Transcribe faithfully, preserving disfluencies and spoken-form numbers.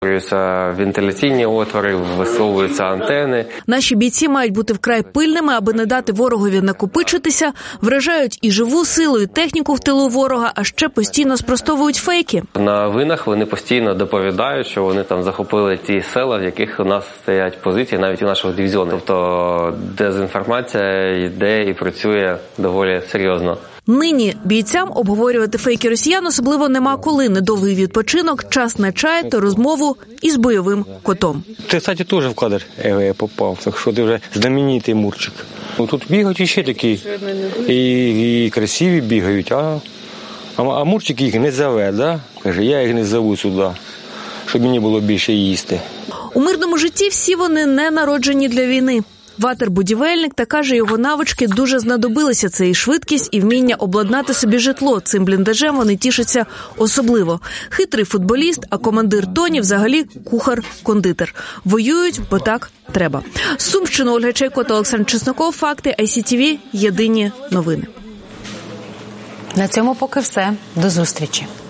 Вентиляційні отвори, висовуються антени. Наші бійці мають бути вкрай пильними, аби не дати ворогові накопичитися, вражають і живу силу, і техніку в тилу ворога, а ще постійно спростовують фейки. На новинах вони постійно доповідають, що вони там захопили ті села, в яких у нас стоять позиції, навіть у нашого дивізіону. Тобто дезінформація йде і працює доволі серйозно. Нині бійцям обговорювати фейки росіян особливо нема коли. Недовгий відпочинок, час на чай та розмову із бойовим котом. Ти, кстати, теж в кадр я попав, так що ти вже знаменитий Мурчик. Тут бігають ще такі, і, і красиві бігають, а, а, а Мурчик їх не зове, да? Каже, я їх не зову сюди, щоб мені було більше їсти. У мирному житті всі вони не народжені для війни. Ватер-будівельник та каже, його навички дуже знадобилися. Це і швидкість, і вміння обладнати собі житло. Цим бліндажем вони тішаться особливо. Хитрий футболіст, а командир Тоні взагалі кухар-кондитер. Воюють, бо так треба. З Сумщини Ольга Чайко та Олександр Чесноков. Факти ай сі ті ві. Єдині новини. На цьому поки все. До зустрічі.